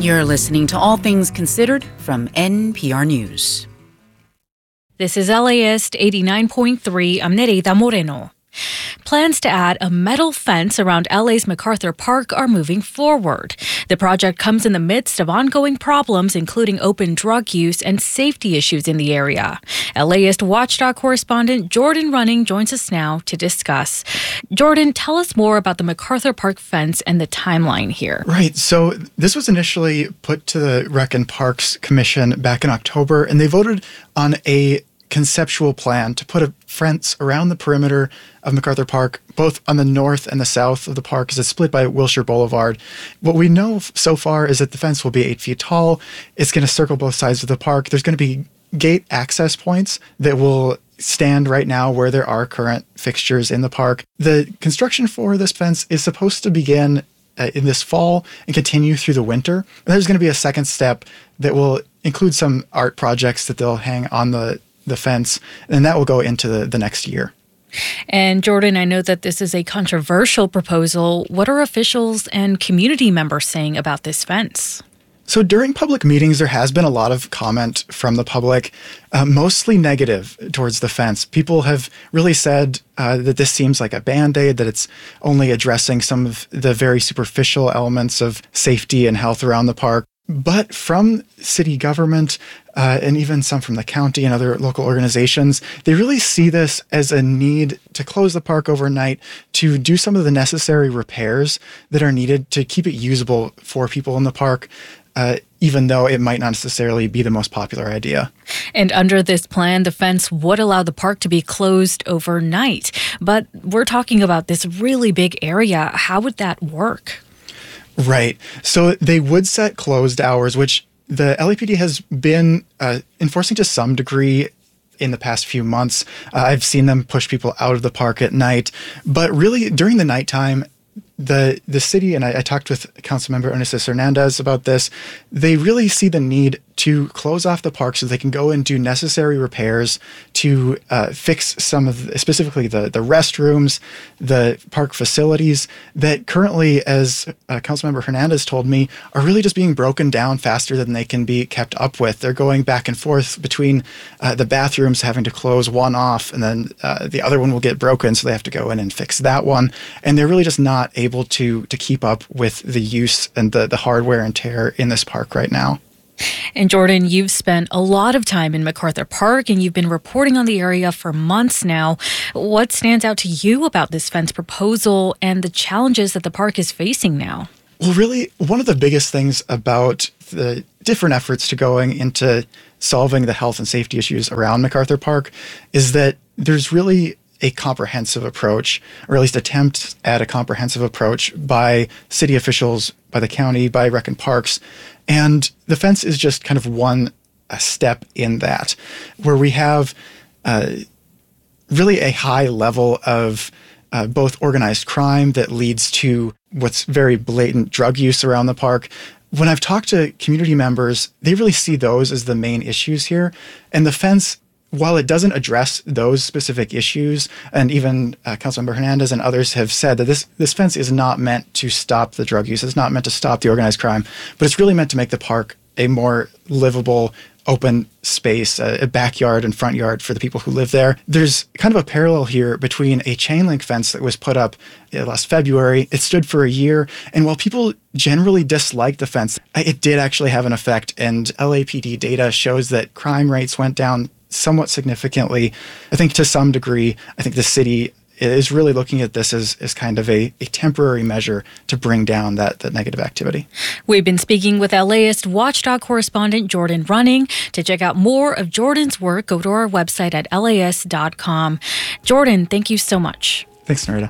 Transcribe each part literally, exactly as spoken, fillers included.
You're listening to All Things Considered from N P R News. This is L A S eighty-nine point three. I'm Nereida Moreno. Plans to add a metal fence around L A's MacArthur Park are moving forward. The project comes in the midst of ongoing problems, including open drug use and safety issues in the area. LAist Watchdog correspondent Jordan Running joins us now to discuss. Jordan, tell us more about the MacArthur Park fence and the timeline here. Right. So this was initially put to the Rec and Parks Commission back in October, and they voted on a conceptual plan to put a fence around the perimeter of MacArthur Park, both on the north and the south of the park, as it's split by Wilshire Boulevard. What we know so far is that the fence will be eight feet tall. It's going to circle both sides of the park. There's going to be gate access points that will stand right now where there are current fixtures in the park. The construction for this fence is supposed to begin uh, in this fall and continue through the winter. And there's going to be a second step that will include some art projects that they'll hang on the the fence, and that will go into the, the next year. And Jordan, I know that this is a controversial proposal. What are officials and community members saying about this fence? So during public meetings, there has been a lot of comment from the public, uh, mostly negative towards the fence. People have really said uh, that this seems like a Band-Aid, that it's only addressing some of the very superficial elements of safety and health around the park. But from city government, uh, and even some from the county and other local organizations, they really see this as a need to close the park overnight, to do some of the necessary repairs that are needed to keep it usable for people in the park, uh, even though it might not necessarily be the most popular idea. And under this plan, the fence would allow the park to be closed overnight. But we're talking about this really big area. How would that work? Right. So they would set closed hours, which the L A P D has been uh, enforcing to some degree in the past few months. Uh, I've seen them push people out of the park at night. But really, during the nighttime, the the city, and I, I talked with Councilmember Onesis Hernandez about this, they really see the need to close off the park so they can go and do necessary repairs to uh, fix some of, the, specifically the, the restrooms, the park facilities that currently, as uh, Councilmember Hernandez told me, are really just being broken down faster than they can be kept up with. They're going back and forth between uh, the bathrooms, having to close one off, and then uh, the other one will get broken, so they have to go in and fix that one. And they're really just not able to to keep up with the use and the, the hardware and tear in this park right now. And Jordan, you've spent a lot of time in MacArthur Park, and you've been reporting on the area for months now. What stands out to you about this fence proposal and the challenges that the park is facing now? Well, really, one of the biggest things about the different efforts to going into solving the health and safety issues around MacArthur Park is that there's really a comprehensive approach, or at least attempt at a comprehensive approach by city officials, by the county, by Rec and Parks. And the fence is just kind of one a step in that, where we have uh, really a high level of uh, both organized crime that leads to what's very blatant drug use around the park. When I've talked to community members, they really see those as the main issues here. And the fence, while it doesn't address those specific issues, and even uh, Councilmember Hernandez and others have said that this, this fence is not meant to stop the drug use, it's not meant to stop the organized crime, but it's really meant to make the park a more livable, open space, a, a backyard and front yard for the people who live there. There's kind of a parallel here between a chain link fence that was put up uh, last February. It stood for a year, and while people generally disliked the fence, it did actually have an effect, and L A P D data shows that crime rates went down somewhat significantly. I think to some degree, I think the city is really looking at this as, as kind of a, a temporary measure to bring down that, that negative activity. We've been speaking with LAist Watchdog correspondent Jordan Running. To check out more of Jordan's work, go to our website at L A S dot com. Jordan, thank you so much. Thanks, Nerida.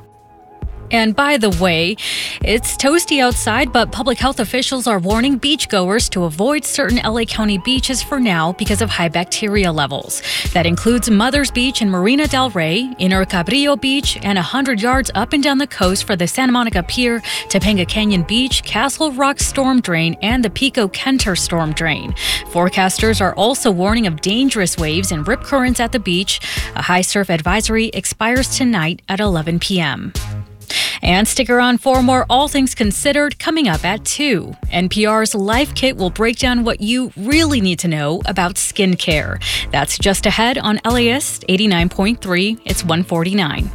And by the way, it's toasty outside, but public health officials are warning beachgoers to avoid certain L A County beaches for now because of high bacteria levels. That includes Mother's Beach and Marina del Rey, Inner Cabrillo Beach, and one hundred yards up and down the coast for the Santa Monica Pier, Topanga Canyon Beach, Castle Rock Storm Drain, and the Pico Kenter Storm Drain. Forecasters are also warning of dangerous waves and rip currents at the beach. A high surf advisory expires tonight at eleven p.m. And stick around for more All Things Considered coming up at two. N P R's Life Kit will break down what you really need to know about skincare. That's just ahead on L A S eighty-nine point three. It's one forty-nine.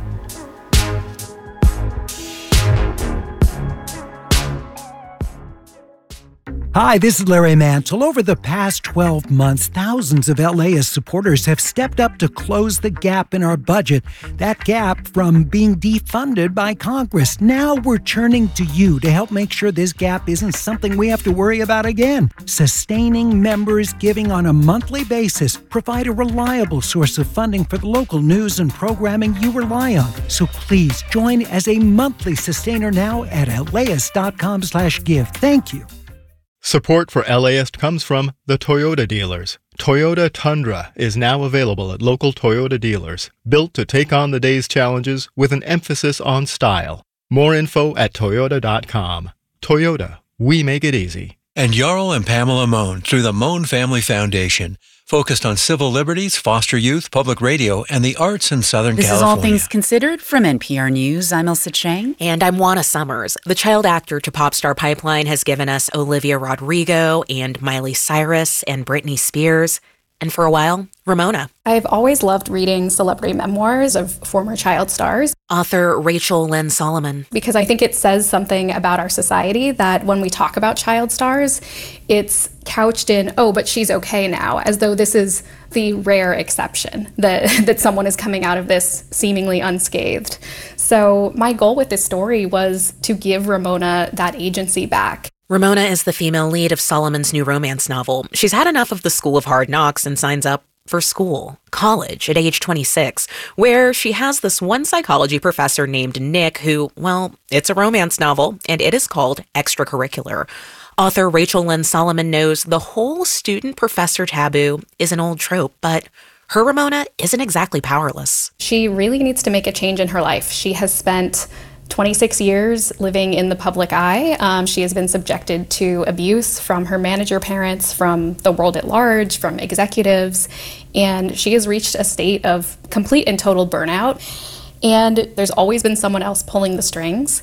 Hi, this is Larry Mantle. Over the past twelve months, thousands of L A S supporters have stepped up to close the gap in our budget. That gap from being defunded by Congress. Now we're turning to you to help make sure this gap isn't something we have to worry about again. Sustaining members giving on a monthly basis provide a reliable source of funding for the local news and programming you rely on. So please join as a monthly sustainer now at laas.com slash give. Thank you. Support for L A S comes from the Toyota dealers. Toyota Tundra is now available at local Toyota dealers, built to take on the day's challenges with an emphasis on style. More info at toyota dot com. Toyota, we make it easy. And Jarl and Pamela Mohn through the Mohn Family Foundation, focused on civil liberties, foster youth, public radio, and the arts in Southern this California. This is All Things Considered from N P R News. I'm Elsa Chang. And I'm Juana Summers. The child actor to pop star pipeline has given us Olivia Rodrigo and Miley Cyrus and Britney Spears. And for a while, Ramona. I've always loved reading celebrity memoirs of former child stars. Author Rachel Lynn Solomon. Because I think it says something about our society that when we talk about child stars, it's couched in, oh, but she's okay now, as though this is the rare exception, that, that someone is coming out of this seemingly unscathed. So my goal with this story was to give Ramona that agency back. Ramona is the female lead of Solomon's new romance novel. She's had enough of the School of Hard Knocks and signs up for school, college, at age twenty-six, where she has this one psychology professor named Nick who, well, it's a romance novel, and it is called Extracurricular. Author Rachel Lynn Solomon knows the whole student-professor taboo is an old trope, but her Ramona isn't exactly powerless. She really needs to make a change in her life. She has spent twenty-six years living in the public eye. Um, she has been subjected to abuse from her manager parents, from the world at large, from executives, and she has reached a state of complete and total burnout. And there's always been someone else pulling the strings.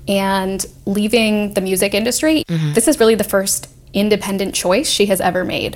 And leaving the music industry, mm-hmm. this is really the first independent choice she has ever made.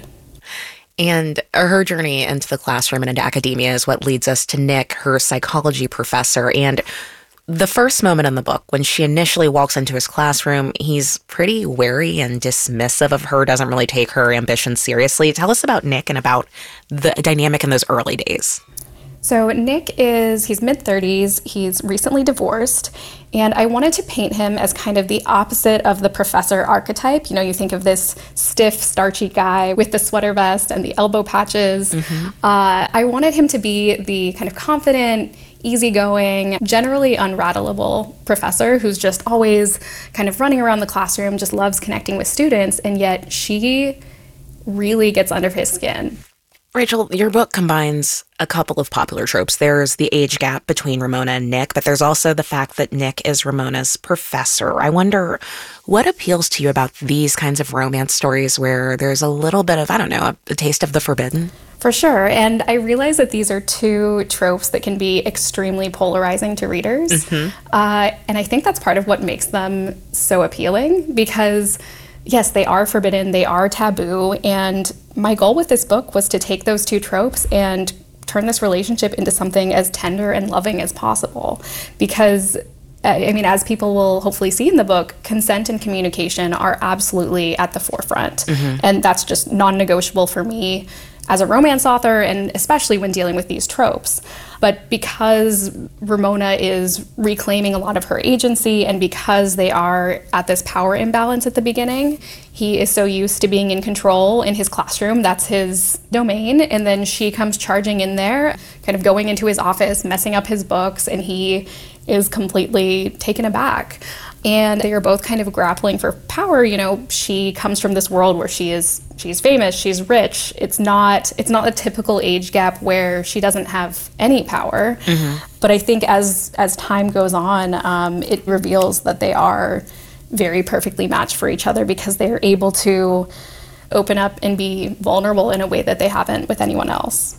And her journey into the classroom and into academia is what leads us to Nick, her psychology professor. And the first moment in the book, when she initially walks into his classroom, he's pretty wary and dismissive of her, doesn't really take her ambitions seriously. Tell us about Nick and about the dynamic in those early days. So Nick is, he's mid-thirties, he's recently divorced, and I wanted to paint him as kind of the opposite of the professor archetype. You know, you think of this stiff, starchy guy with the sweater vest and the elbow patches. Mm-hmm. Uh, I wanted him to be the kind of confident, easygoing, generally unrattleable professor who's just always kind of running around the classroom, just loves connecting with students, and yet she really gets under his skin. Rachel, your book combines a couple of popular tropes. There's the age gap between Ramona and Nick, but there's also the fact that Nick is Ramona's professor. I wonder what appeals to you about these kinds of romance stories where there's a little bit of, I don't know, a, a taste of the forbidden? For sure. And I realize that these are two tropes that can be extremely polarizing to readers. Mm-hmm. Uh, and I think that's part of what makes them so appealing because, yes, they are forbidden, they are taboo, and my goal with this book was to take those two tropes and turn this relationship into something as tender and loving as possible. Because, I mean, as people will hopefully see in the book, consent and communication are absolutely at the forefront. Mm-hmm. And that's just non-negotiable for me as a romance author, and especially when dealing with these tropes. But because Ramona is reclaiming a lot of her agency, and because they are at this power imbalance at the beginning, he is so used to being in control in his classroom, that's his domain, and then she comes charging in there, kind of going into his office, messing up his books, and he is completely taken aback. And they are both kind of grappling for power. You know, she comes from this world where she is she's famous, she's rich. It's not it's not a typical age gap where she doesn't have any power. Mm-hmm. But I think as as time goes on, um, it reveals that they are very perfectly matched for each other because they are able to open up and be vulnerable in a way that they haven't with anyone else.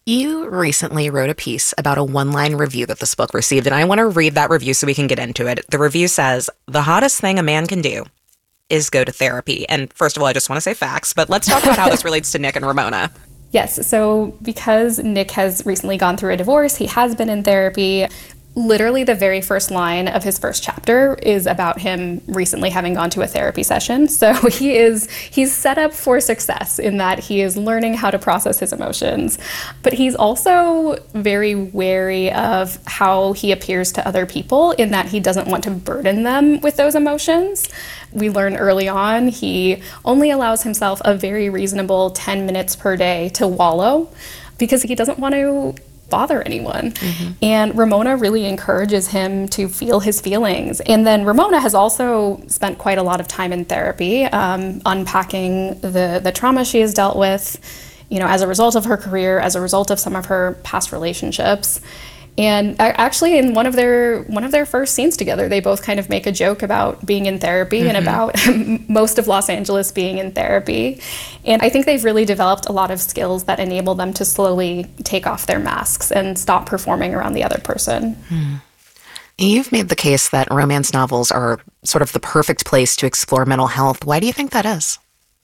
You recently wrote a piece about a one-line review that this book received, and I want to read that review so we can get into it. The review says, "The hottest thing a man can do is go to therapy." And first of all, I just want to say facts, but let's talk about how this relates to Nick and Ramona. Yes, so because Nick has recently gone through a divorce, he has been in therapy. Literally the very first line of his first chapter is about him recently having gone to a therapy session. So he is he's set up for success in that he is learning how to process his emotions. But he's also very wary of how he appears to other people in that he doesn't want to burden them with those emotions. We learn early on he only allows himself a very reasonable ten minutes per day to wallow because he doesn't want to bother anyone. Mm-hmm. And Ramona really encourages him to feel his feelings. And then Ramona has also spent quite a lot of time in therapy, um, unpacking the, the trauma she has dealt with, you know, as a result of her career, as a result of some of her past relationships. And actually, in one of their one of their first scenes together, they both kind of make a joke about being in therapy mm-hmm. and about most of Los Angeles being in therapy. And I think they've really developed a lot of skills that enable them to slowly take off their masks and stop performing around the other person. Hmm. You've made the case that romance novels are sort of the perfect place to explore mental health. Why do you think that is?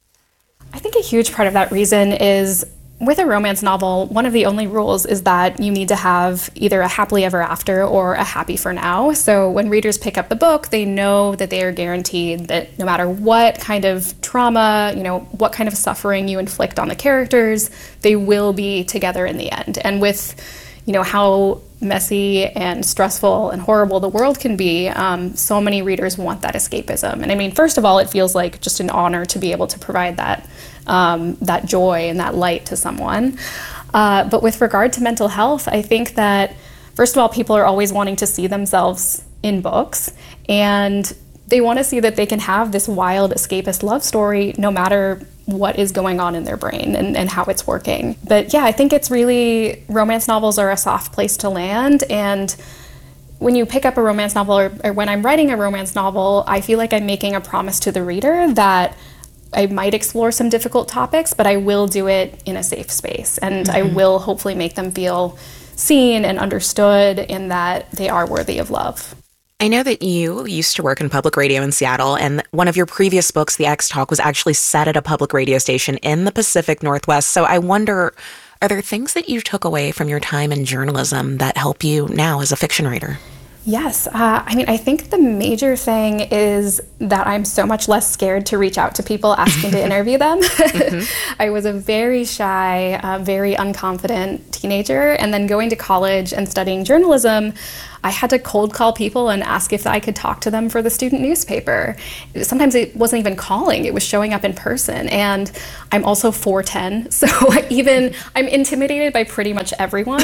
I think a huge part of that reason is, with a romance novel, one of the only rules is that you need to have either a happily ever after or a happy for now. So when readers pick up the book, they know that they are guaranteed that no matter what kind of trauma, you know, what kind of suffering you inflict on the characters, they will be together in the end. And with, you know, how messy and stressful and horrible the world can be, um, so many readers want that escapism. And I mean, first of all, it feels like just an honor to be able to provide that um, that joy and that light to someone. Uh, but with regard to mental health, I think that, first of all, people are always wanting to see themselves in books, and they want to see that they can have this wild escapist love story no matter what is going on in their brain and, and how it's working. But yeah, I think it's really, romance novels are a soft place to land, and when you pick up a romance novel, or, or when I'm writing a romance novel, I feel like I'm making a promise to the reader that I might explore some difficult topics, but I will do it in a safe space, and mm-hmm. I will hopefully make them feel seen and understood and that they are worthy of love. I know that you used to work in public radio in Seattle, and one of your previous books, The X Talk, was actually set at a public radio station in the Pacific Northwest. So I wonder, are there things that you took away from your time in journalism that help you now as a fiction writer? Yes. Uh, I mean, I think the major thing is that I'm so much less scared to reach out to people asking to interview them. Mm-hmm. I was a very shy, uh, very unconfident teenager. And then going to college and studying journalism, I had to cold call people and ask if I could talk to them for the student newspaper. Sometimes it wasn't even calling, it was showing up in person. And I'm also four ten, so even I'm intimidated by pretty much everyone.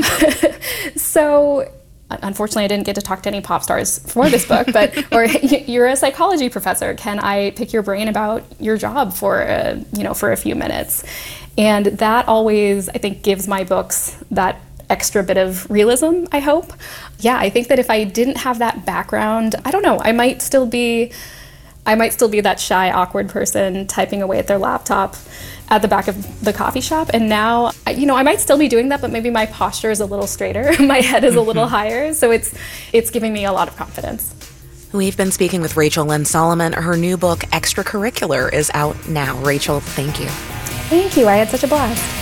So unfortunately, I didn't get to talk to any pop stars for this book, but or you're a psychology professor. Can I pick your brain about your job for a, you know, for a few minutes? And that always, I think, gives my books that extra bit of realism, I hope. Yeah, I think that if I didn't have that background, I don't know, I might still be I might still be that shy, awkward person typing away at their laptop at the back of the coffee shop. And now, you know, I might still be doing that, but maybe my posture is a little straighter. My head is a little higher. So it's it's giving me a lot of confidence. We've been speaking with Rachel Lynn Solomon. Her new book, Extracurricular, is out now. Rachel, thank you. Thank you. I had such a blast.